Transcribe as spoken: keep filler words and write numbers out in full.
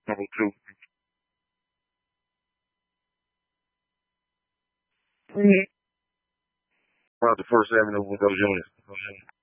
Number two. Around the First Avenue with those units.